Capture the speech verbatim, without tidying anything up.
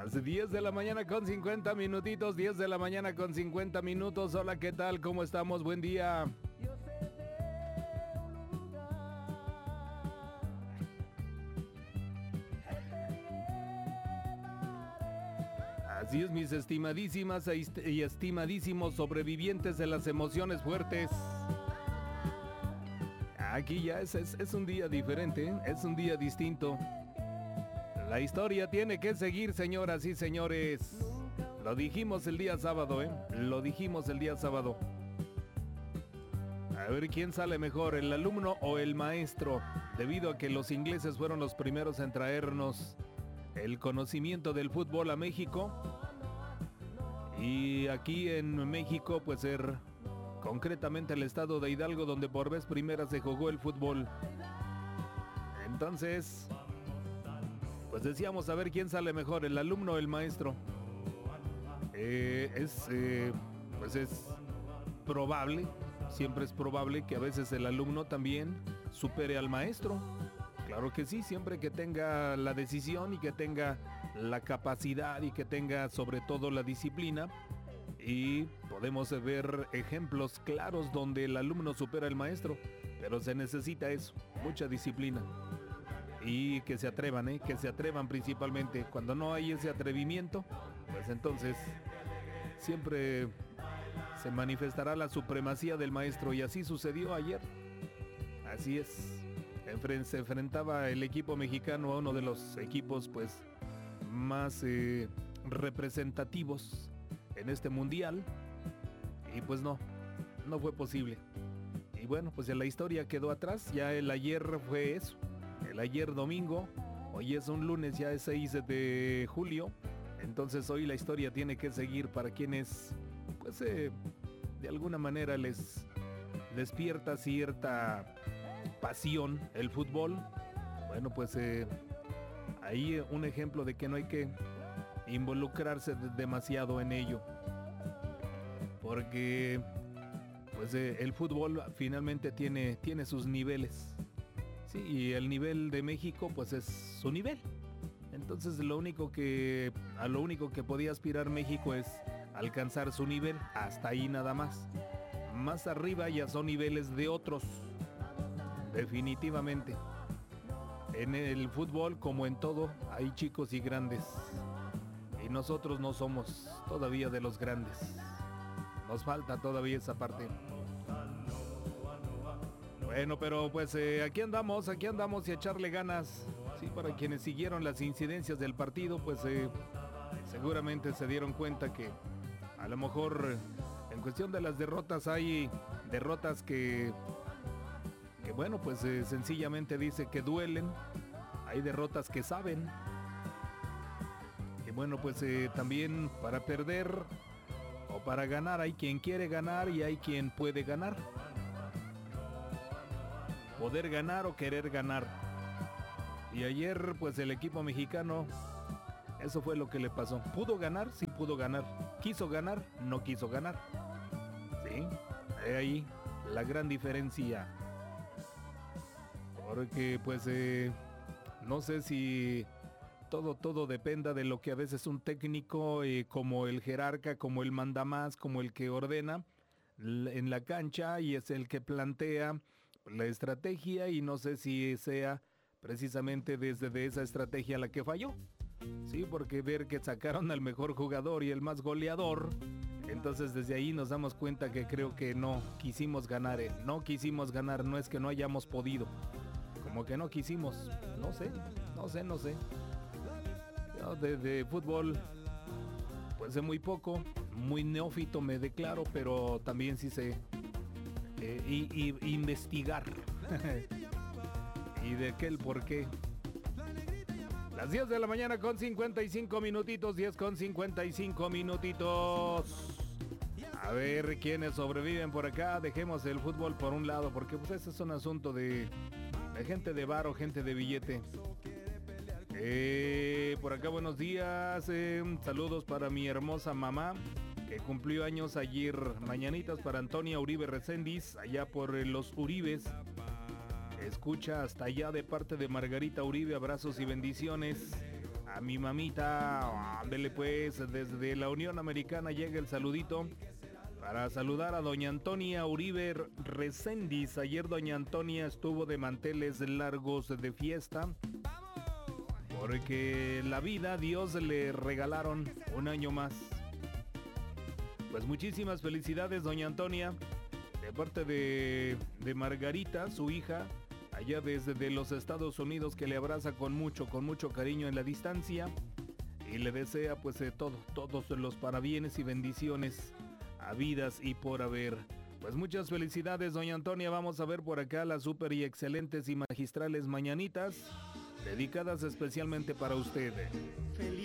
Las diez de la mañana con cincuenta minutitos, diez de la mañana con cincuenta minutos. Hola, ¿qué tal? ¿Cómo estamos? Buen día. Así es, mis estimadísimas y estimadísimos sobrevivientes de las emociones fuertes. Aquí ya es, es, es un día diferente, ¿eh? Es un día distinto. La historia tiene que seguir, señoras y señores. Lo dijimos el día sábado, ¿eh? Lo dijimos el día sábado. A ver quién sale mejor, el alumno o el maestro, debido a que los ingleses fueron los primeros en traernos el conocimiento del fútbol a México. Y aquí en México, pues ser concretamente el estado de Hidalgo, donde por vez primera se jugó el fútbol. Entonces, pues decíamos a ver quién sale mejor, el alumno o el maestro. Eh, es, eh, pues es probable, siempre es probable que a veces el alumno también supere al maestro. Claro que sí, siempre que tenga la decisión y que tenga la capacidad y que tenga sobre todo la disciplina. Y podemos ver ejemplos claros donde el alumno supera al maestro, pero se necesita eso, mucha disciplina. Y que se atrevan, ¿eh? que se atrevan principalmente. Cuando no hay ese atrevimiento, pues entonces siempre se manifestará la supremacía del maestro, y así sucedió ayer. Así es. Se enfrentaba el equipo mexicano a uno de los equipos pues más eh, representativos en este mundial, y pues no, no fue posible. Y bueno, pues la historia quedó atrás. Ya el ayer fue eso, el ayer domingo. Hoy es un lunes, ya es seis de julio. Entonces hoy la historia tiene que seguir para quienes pues eh, de alguna manera les despierta cierta pasión el fútbol. Bueno, pues eh, ahí un ejemplo de que no hay que involucrarse demasiado en ello, porque pues eh, el fútbol finalmente tiene, tiene sus niveles, sí, y el nivel de México pues es su nivel. Entonces lo único que a lo único que podía aspirar México es alcanzar su nivel, hasta ahí nada más. Más arriba ya son niveles de otros. Definitivamente. En el fútbol, como en todo, hay chicos y grandes. Y nosotros no somos todavía de los grandes. Nos falta todavía esa parte. Bueno, pero pues eh, aquí andamos, aquí andamos y a echarle ganas. Sí, para quienes siguieron las incidencias del partido, pues eh, seguramente se dieron cuenta que a lo mejor en cuestión de las derrotas hay derrotas que... que bueno, pues eh, sencillamente dice que duelen. Hay derrotas que saben. Y bueno, pues eh, también para perder o para ganar hay quien quiere ganar y hay quien puede ganar. Poder ganar o querer ganar. Y ayer pues el equipo mexicano, eso fue lo que le pasó. Pudo ganar, sí pudo ganar. Quiso ganar, no quiso ganar. Sí, ahí la gran diferencia. Porque pues eh, no sé si todo, todo dependa de lo que a veces un técnico eh, como el jerarca, como el mandamás, como el que ordena en la cancha y es el que plantea la estrategia, y no sé si sea precisamente desde de esa estrategia la que falló. Sí, porque ver que sacaron al mejor jugador y el más goleador, entonces desde ahí nos damos cuenta que creo que no quisimos ganar, eh. no quisimos ganar, no es que no hayamos podido. Como que no quisimos, no sé, no sé, no sé. Yo de, de fútbol, pues sé muy poco, muy neófito me declaro, pero también sí sé eh, y, y, investigar. Y de qué el por qué. Las diez de la mañana con cincuenta y cinco minutitos, diez con cincuenta y cinco minutitos. A ver quiénes sobreviven por acá. Dejemos el fútbol por un lado, porque pues ese es un asunto de... de gente de varo, gente de billete. Eh, por acá buenos días, eh, saludos para mi hermosa mamá que cumplió años ayer. Mañanitas para Antonia Uribe Recendis, allá por eh, los Uribes. Escucha hasta allá de parte de Margarita Uribe, abrazos y bendiciones. a mi mamita. Ándele pues, desde la Unión Americana llega el saludito para saludar a doña Antonia Uribe Reséndiz. Ayer doña Antonia estuvo de manteles largos de fiesta porque la vida Dios le regalaron un año más. Pues muchísimas felicidades doña Antonia, de parte de, de Margarita, su hija, allá desde de los Estados Unidos, que le abraza con mucho, con mucho cariño en la distancia y le desea pues de todo, todos los parabienes y bendiciones habidas y por haber. Pues muchas felicidades doña Antonia. Vamos a ver por acá las súper y excelentes y magistrales mañanitas dedicadas especialmente para usted. Feliz